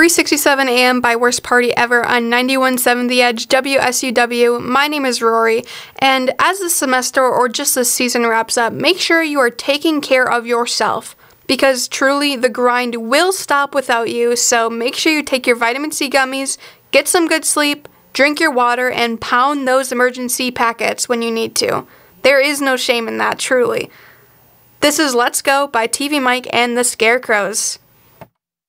3:67 a.m. by Worst Party Ever on 91.7 The Edge, WSUW. My name is Rory, and as this semester or just this season wraps up, make sure you are taking care of yourself, because truly the grind will stop without you, so make sure you take your vitamin C gummies, get some good sleep, drink your water, and pound those emergency packets when you need to. There is no shame in that, truly. This is Let's Go by TV Mike and the Scarecrows.